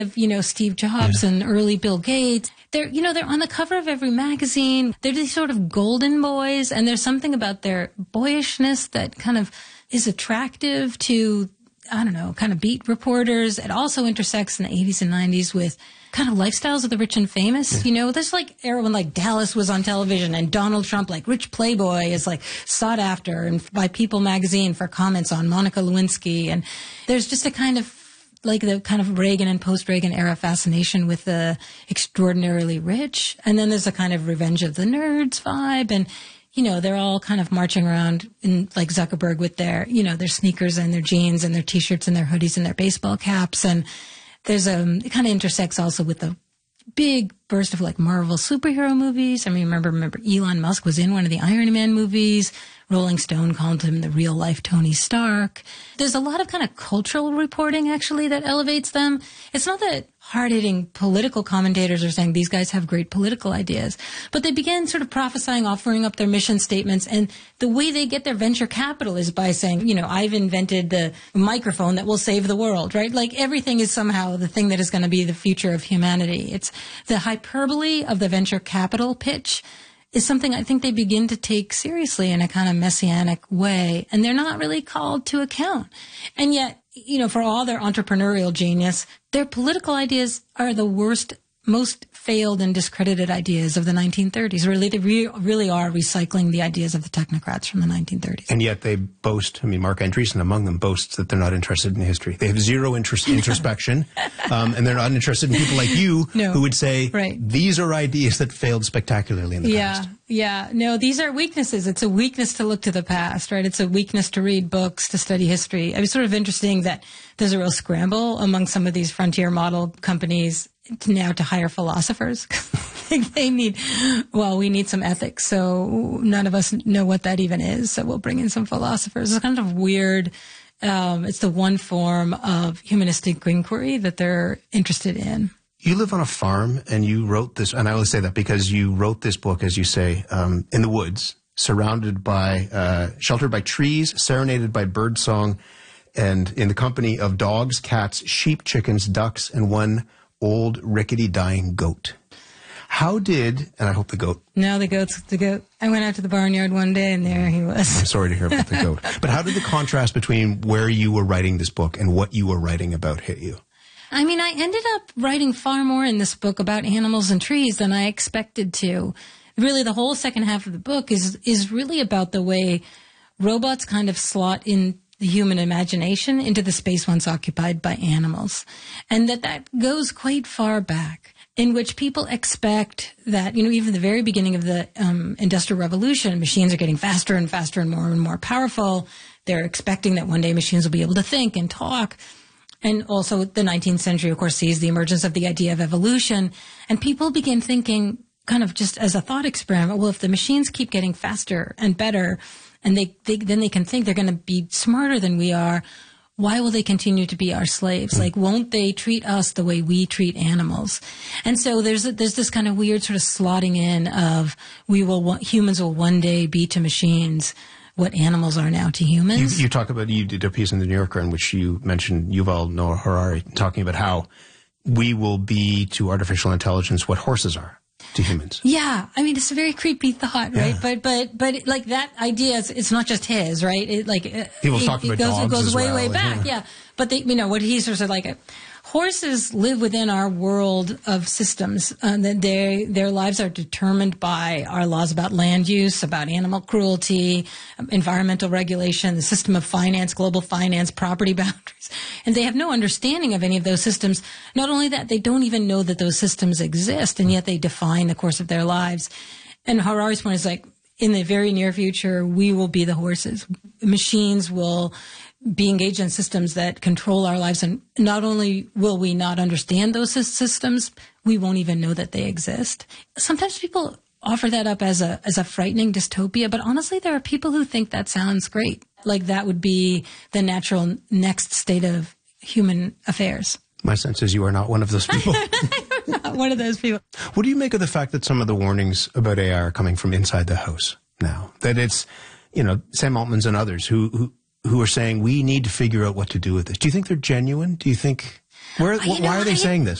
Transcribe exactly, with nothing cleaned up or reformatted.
of, you know, Steve Jobs yeah. and early Bill Gates. They're, you know, they're on the cover of every magazine. They're these sort of golden boys, and there's something about their boyishness that kind of is attractive to, I don't know, kind of beat reporters. It also intersects in the eighties and nineties with kind of lifestyles of the rich and famous. Yeah. You know, there's like era when like Dallas was on television and Donald Trump, like rich playboy, is like sought after and by People magazine for comments on Monica Lewinsky. And there's just a kind of like the kind of Reagan and post-Reagan era fascination with the extraordinarily rich. And then there's a kind of Revenge of the Nerds vibe. And, you know, they're all kind of marching around in like Zuckerberg with their, you know, their sneakers and their jeans and their T-shirts and their hoodies and their baseball caps. And there's a, it kind of intersects also with the big burst of like Marvel superhero movies. I mean, remember, remember Elon Musk was in one of the Iron Man movies. Rolling Stone called him the real life Tony Stark. There's a lot of kind of cultural reporting actually that elevates them. It's not that hard-hitting political commentators are saying these guys have great political ideas, but they begin sort of prophesying, offering up their mission statements, and the way they get their venture capital is by saying, you know, I've invented the microphone that will save the world, right? Like everything is somehow the thing that is going to be the future of humanity. It's the hyperbole of the venture capital pitch is something I think they begin to take seriously in a kind of messianic way, and they're not really called to account. And yet, you know, for all their entrepreneurial genius, their political ideas are the worst, most failed and discredited ideas of the nineteen thirties. Really, they re- really are recycling the ideas of the technocrats from the nineteen thirties. And yet they boast, I mean, Mark Andreessen among them boasts that they're not interested in history. They have zero interest, introspection, um, and they're not interested in people like you no. who would say, right. these are ideas that failed spectacularly in the yeah, past. Yeah, no, these are weaknesses. It's a weakness to look to the past, right? It's a weakness to read books, to study history. It's sort of interesting that there's a real scramble among some of these frontier model companies to now to hire philosophers. They need, well, we need some ethics, so none of us know what that even is, so we'll bring in some philosophers. It's kind of weird. Um, it's the one form of humanistic inquiry that they're interested in. You live on a farm, and you wrote this, and I always say that because you wrote this book, as you say, um, in the woods, surrounded by, uh, sheltered by trees, serenaded by birdsong, and in the company of dogs, cats, sheep, chickens, ducks, and one old, rickety, dying goat. How did, and I hope the goat. No, the goat's the goat. I went out to the barnyard one day, and there he was. I'm sorry to hear about the goat. But how did the contrast between where you were writing this book and what you were writing about hit you? I mean, I ended up writing far more in this book about animals and trees than I expected to. Really, the whole second half of the book is is really about the way robots kind of slot in the human imagination into the space once occupied by animals. And that that goes quite far back, in which people expect that, you know, even the very beginning of the um, Industrial Revolution, machines are getting faster and faster and more and more powerful. They're expecting that one day machines will be able to think and talk. And also the nineteenth century, of course, sees the emergence of the idea of evolution. And people begin thinking kind of just as a thought experiment, well, if the machines keep getting faster and better, and they, they then they can think they're going to be smarter than we are, why will they continue to be our slaves? Like, won't they treat us the way we treat animals? And so there's a, there's this kind of weird sort of slotting in of we will humans will one day be to machines what animals are now to humans. You, you talk about, you did a piece in the New Yorker in which you mentioned Yuval Noah Harari talking about how we will be to artificial intelligence what horses are to humans. Yeah. I mean, it's a very creepy thought, right? Yeah. But, but, but like that idea, it's, it's not just his, right? It like, people it, talk it about goes, dogs it goes as way, well. way back. Yeah. yeah. But they, you know, what he sort of like, a, horses live within our world of systems. Uh, that they, their lives are determined by our laws about land use, about animal cruelty, um, environmental regulation, the system of finance, global finance, property boundaries. And they have no understanding of any of those systems. Not only that, they don't even know that those systems exist, and yet they define the course of their lives. And Harari's point is like, in the very near future, we will be the horses. Machines will be engaged in systems that control our lives. And not only will we not understand those systems, we won't even know that they exist. Sometimes people offer that up as a as a frightening dystopia, but honestly, there are people who think that sounds great. Like that would be the natural next state of human affairs. My sense is you are not one of those people. I'm not one of those people. What do you make of the fact that some of the warnings about A I are coming from inside the House now? That it's, you know, Sam Altman's and others who, who who are saying we need to figure out what to do with this. Do you think they're genuine? Do you think... Where, You why know, are they I- saying this?